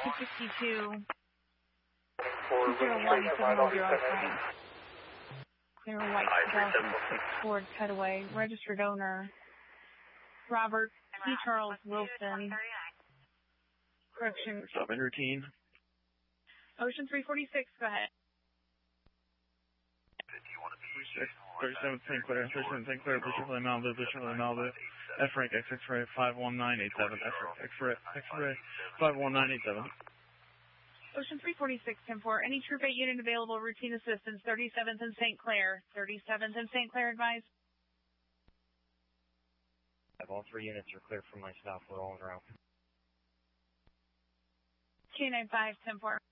262. 201 710 Clear white 2006 Ford Cutaway. Registered owner Robert P. Charles Wilson. Correction. Stop in routine. Ocean 346, go ahead. 37 St. Clair, 37 St. Clair, Bishop Malibu, F rank X-ray 51987, F rank X-ray 51987. Ocean 346, 10-4. Any Troop 8 unit available, routine assistance, 37th and St. Clair. 37th and St. Clair, advise. All 3 units are clear from my stop. We're all en route. 295, 10-4.